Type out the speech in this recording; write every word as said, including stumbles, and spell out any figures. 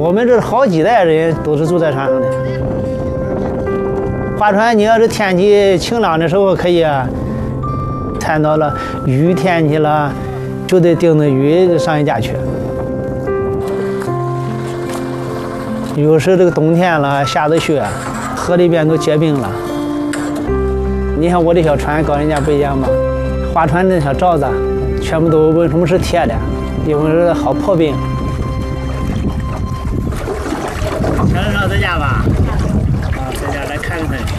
我们这好几代人都是住在船上的。划船，你要是天气晴朗的时候可以，谈到了雨天气了，就得盯着雨上人家去。有时这个冬天了，下着雪，河里边都结冰了。你看我这小船跟人家不一样吧？划船那小罩子，全部都为什么是铁的？因为是好破冰。全上在家吧？